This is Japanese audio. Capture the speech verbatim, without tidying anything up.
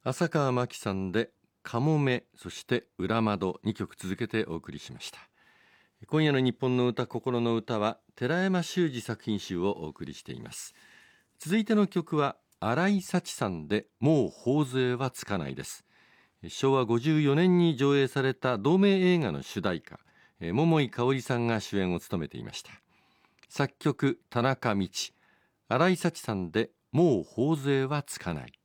浅川真紀さんでかもめ、そして裏窓、にきょく続けてお送りしました。今夜の日本の歌心の歌は寺山修司作品集をお送りしています。続いての曲は新井幸さんでもう頬杖はつかないです。しょうわごじゅうよねんに上映された同名映画の主題歌、桃井かおりさんが主演を務めていました。作曲田中道、新井幸さんでもう頬杖はつかない。